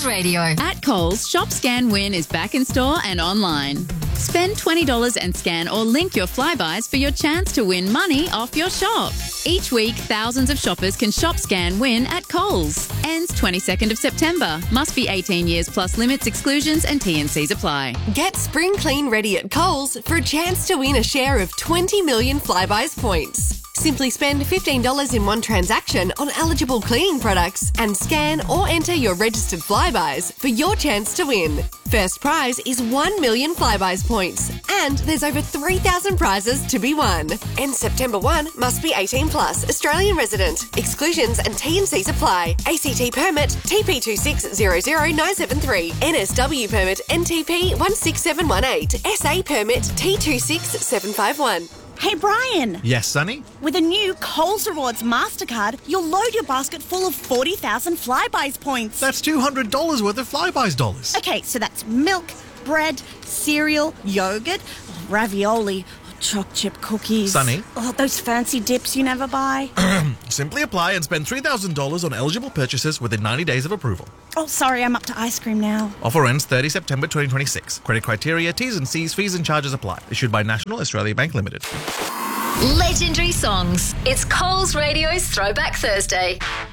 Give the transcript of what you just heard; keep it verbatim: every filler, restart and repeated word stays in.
Coles Radio. At Coles, Shop Scan Win is back in store and online. Spend twenty dollars and scan or link your Flybuys for your chance to win money off your shop. Each week, thousands of shoppers can Shop Scan Win at Coles. Ends twenty-second of September. Must be eighteen years plus limits, exclusions and T and Cs apply. Get spring clean ready at Coles for a chance to win a share of twenty million Flybuys points. Simply spend fifteen dollars in one transaction on eligible cleaning products and scan or enter your registered Flybuys for your chance to win. First prize is one million Flybuys points and there's over three thousand prizes to be won. Ends September first, must be eighteen plus, Australian resident. Exclusions and T and Cs apply. A C T permit T P two six zero zero nine seven three, N S W permit N T P one six seven one eight, S A permit T two six seven five one. Hey, Brian. Yes, Sonny? With a new Coles Rewards MasterCard, you'll load your basket full of forty thousand Flybuys points. That's two hundred dollars worth of Flybuys dollars. Okay, so that's milk, bread, cereal, yogurt, ravioli, choc chip cookies. Sonny? Oh, those fancy dips you never buy. Simply apply and spend three thousand dollars on eligible purchases within ninety days of approval. Oh, sorry, I'm up to ice cream now. Offer ends thirtieth of September twenty twenty-six. Credit criteria, T's and C's, fees and charges apply. Issued by National Australia Bank Limited. Legendary songs. It's Coles Radio's Throwback Thursday.